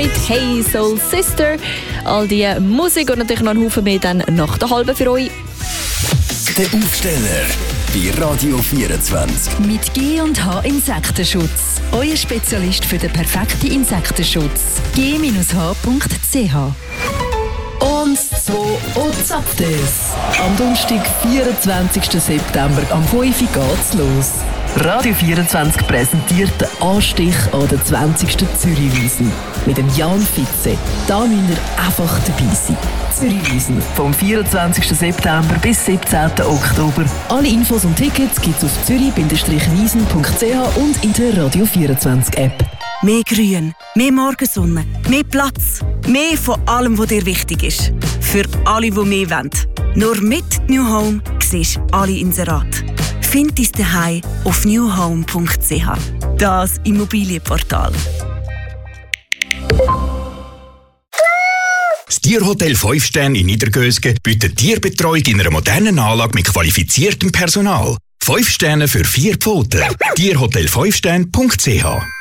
mit «Hey Soul Sister». All die Musik und natürlich noch einen Haufen mehr dann nach der halben für euch. Der Aufsteller bei Radio 24. Mit G&H Insektenschutz. Euer Spezialist für den perfekten Insektenschutz. g-h.ch. Und 2 und Zaptes. Am Donnerstag, 24. September, am 5 Uhr geht's los. Radio 24 präsentiert den Anstich an der 20. Zürichwiesen mit dem Jan Fitze. Da müsst ihr einfach dabei sein. Zürichwiesen vom 24. September bis 17. Oktober. Alle Infos und Tickets gibt's auf zürich-wiesen.ch und in der Radio 24 App. Mehr Grün, mehr Morgensonne, mehr Platz, mehr von allem, was dir wichtig ist. Für alle, die mehr wollen. Nur mit New Home siehst du alle Inserate. Find dein Zuhause auf newhome.ch. Das Immobilienportal. Das Tierhotel 5 Sterne in Niedergösgen bietet Tierbetreuung in einer modernen Anlage mit qualifiziertem Personal. 5 Sterne für 4 Pfoten. Tierhotel5stern.ch.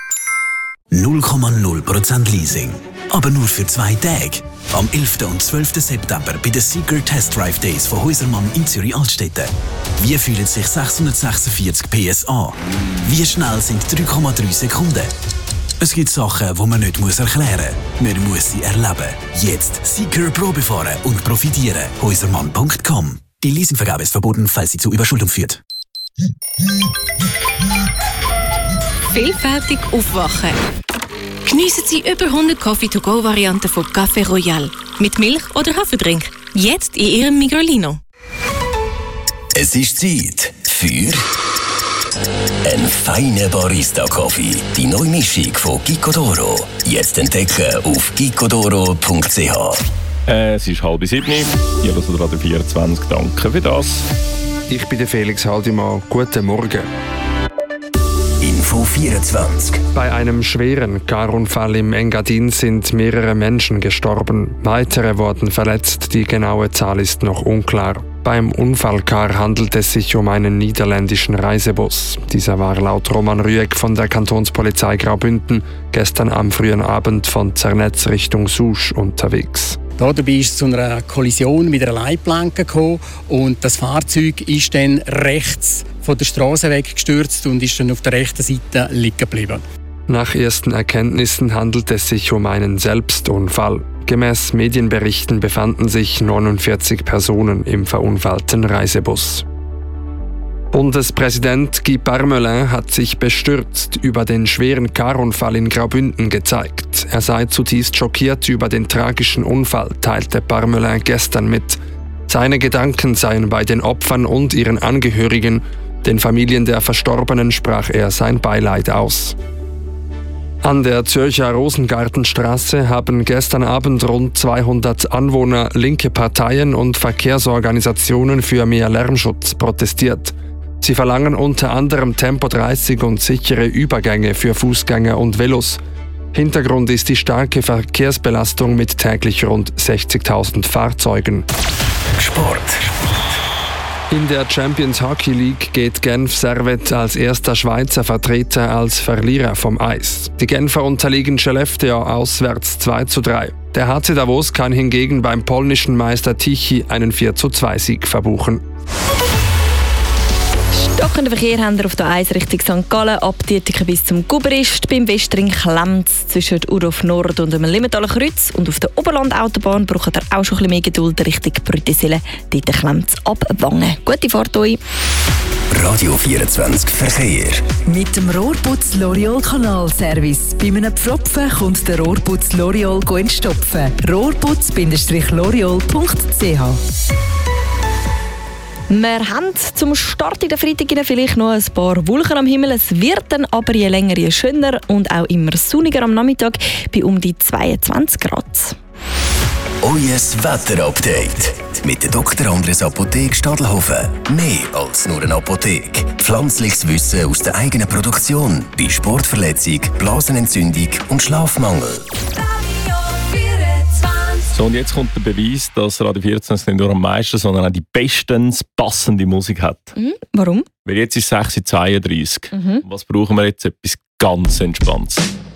0,0% Leasing. Aber nur für 2 Tage. Am 11. und 12. September bei den Seeker Test Drive Days von Häusermann in Zürich-Altstetten. Wie fühlen sich 646 PS an? Wie schnell sind 3,3 Sekunden? Es gibt Sachen, die man nicht erklären muss. Man muss sie erleben. Jetzt Seeker Probe fahren und profitieren. Häusermann.com. Die Leasingvergabe ist verboten, falls sie zu Überschuldung führt. Vielfältig aufwachen. Geniessen Sie über 100 Coffee-to-go-Varianten von Café Royal. Mit Milch oder Haferdrink. Jetzt in Ihrem Migrolino. Es ist Zeit für einen feinen Barista-Kaffee. Die neue Mischung von Gicodoro. Jetzt entdecken auf gicodoro.ch. Es ist 6:30. Ihr hört Radio 24. Danke für das. Ich bin der Felix Haldimann. Guten Morgen. Info 24. Bei einem schweren Karunfall im Engadin sind mehrere Menschen gestorben. Weitere wurden verletzt. Die genaue Zahl ist noch unklar. Beim Unfallkar handelt es sich um einen niederländischen Reisebus. Dieser war laut Roman Rüegg von der Kantonspolizei Graubünden gestern am frühen Abend von Zernetz Richtung Sousch unterwegs. Dabei ist es zu einer Kollision mit einer Leitplanke gekommen und das Fahrzeug ist dann rechts von der Straße weggestürzt und ist dann auf der rechten Seite liegen geblieben. Nach ersten Erkenntnissen handelt es sich um einen Selbstunfall. Gemäß Medienberichten befanden sich 49 Personen im verunfallten Reisebus. Bundespräsident Guy Parmelin hat sich bestürzt über den schweren Karunfall in Graubünden gezeigt. Er sei zutiefst schockiert über den tragischen Unfall, teilte Parmelin gestern mit. Seine Gedanken seien bei den Opfern und ihren Angehörigen. Den Familien der Verstorbenen sprach er sein Beileid aus. An der Zürcher Rosengartenstraße haben gestern Abend rund 200 Anwohner linke Parteien und Verkehrsorganisationen für mehr Lärmschutz protestiert. Sie verlangen unter anderem Tempo 30 und sichere Übergänge für Fußgänger und Velos. Hintergrund ist die starke Verkehrsbelastung mit täglich rund 60.000 Fahrzeugen. Sport. In der Champions Hockey League geht Genf Servette als erster Schweizer Vertreter als Verlierer vom Eis. Die Genfer unterliegen Skellefteå auswärts 2:3. Der HC Davos kann hingegen beim polnischen Meister Tichy einen 4:2 Sieg verbuchen. Stockenden Verkehr haben wir auf der 1 Richtung St. Gallen, ab Dietiken bis zum Guberist, beim Westring Klemz zwischen Urhof Nord und dem Limmentaler Kreuz und auf der Oberlandautobahn braucht ihr auch schon ein bisschen mehr Geduld Richtung Brüttisille, dort Klemz ab Wangen. Gute Fahrt euch! Radio 24 Verkehr. Mit dem Rohrputz L'Oreal Kanalservice. Bei einem Pfropfen kommt der Rohrputz L'Oreal entstopfen. Rohrputz-L'Oreal.ch. Wir haben zum Start in der Freitag vielleicht noch ein paar Wolken am Himmel. Es wird dann aber je länger, je schöner und auch immer sonniger am Nachmittag bei um die 22 Grad. Euer Wetterupdate mit der Dr. Andres Apotheke Stadelhofen. Mehr als nur eine Apotheke. Pflanzliches Wissen aus der eigenen Produktion bei Sportverletzung, Blasenentzündung und Schlafmangel. So, und jetzt kommt der Beweis, dass Radio 24 nicht nur am meisten, sondern auch die bestens passende Musik hat. Warum? Weil jetzt ist es 6:32 Uhr. Was brauchen wir jetzt? Etwas ganz Entspanntes.